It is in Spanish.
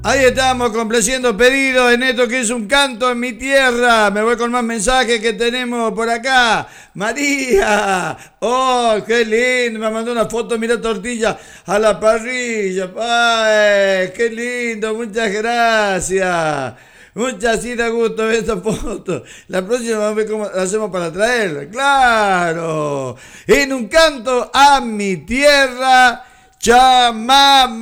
Ahí estamos complaciendo pedidos en esto que es un canto en mi tierra. Me voy con más mensajes que tenemos por acá. María, oh, qué lindo, me mandó una foto, mira tortilla a la parrilla. Ay, qué lindo, muchas gracias. Muchas sí da gusto ver esta foto. La próxima vamos a ver cómo la hacemos para traerla. Claro, en un canto a mi tierra, chamamé.